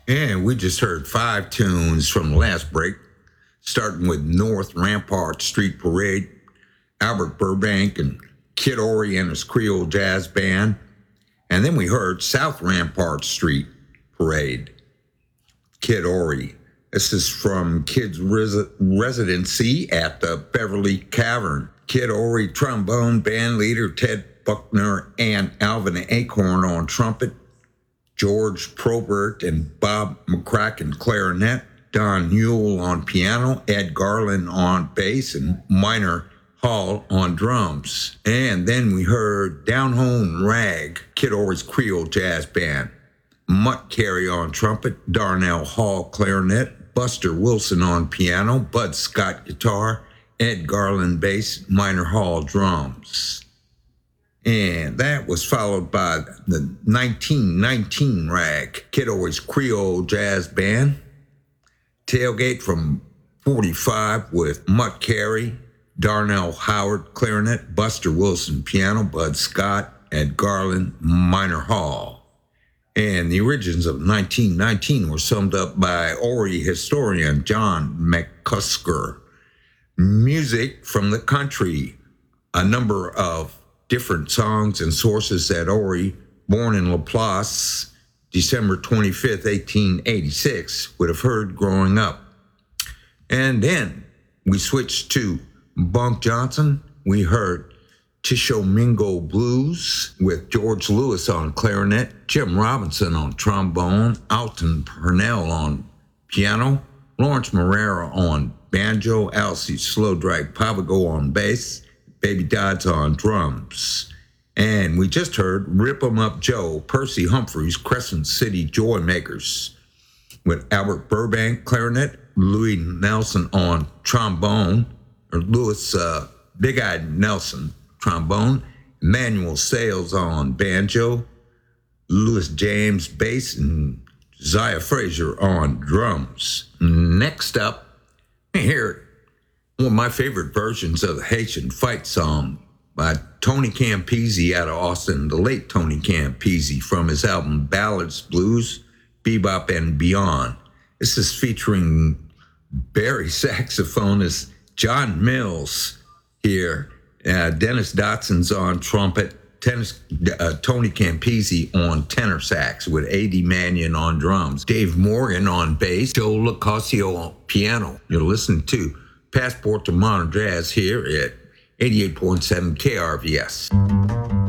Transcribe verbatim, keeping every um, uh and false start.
And we just heard five tunes from the last break, starting with North Rampart Street Parade, Albert Burbank and Kid Ory and his Creole Jazz Band. And then we heard South Rampart Street Parade, Kid Ory. This is from Kid's res- residency at the Beverly Cavern. Kid Ory, trombone, band leader Ted Buckner and Alvin Acorn on trumpet, George Probert and Bob McCracken clarinet, Don Newell on piano, Ed Garland on bass, and Minor Hall on drums. And then we heard Down Home Rag, Kid Ory's Creole Jazz Band, Mutt Carey on trumpet, Darnell Hall clarinet, Buster Wilson on piano, Bud Scott guitar, Ed Garland bass, Minor Hall drums. And that was followed by the nineteen nineteen Rag, Kid Ory's Creole Jazz Band, Tailgate from forty-five with Mutt Carey, Darnell Howard clarinet, Buster Wilson piano, Bud Scott, Ed Garland, Minor Hall. And the origins of nineteen nineteen were summed up by Ory historian John McCusker. Music from the country, a number of different songs and sources that Ory, born in Laplace, December twenty-fifth, eighteen eighty-six, would have heard growing up. And then we switched to Bunk Johnson. We heard Tishomingo Blues with George Lewis on clarinet, Jim Robinson on trombone, Alton Purnell on piano, Lawrence Morera on banjo, Alcee Slowdrive Pavago on bass, Baby Dodds on drums. And we just heard Rip 'em Up Joe, Percy Humphreys, Crescent City Joymakers, with Albert Burbank clarinet, Louis Nelson on trombone, or Louis uh, Big-Eyed Nelson trombone, Emmanuel Sales on banjo, Louis James bass, and Josiah Frazier on drums. Next up, here one of my favorite versions of the Haitian Fight Song by Tony Campese out of Austin, the late Tony Campese, from his album Ballads, Blues, Bebop, and Beyond. This is featuring Barry saxophonist John Mills here. Uh, Dennis Dotson's on trumpet, tennis, uh, Tony Campese on tenor sax with A D Mannion on drums, Dave Morgan on bass, Joe Locascio on piano. You're listening to Passport to Modern Jazz here at eighty-eight point seven K R V S.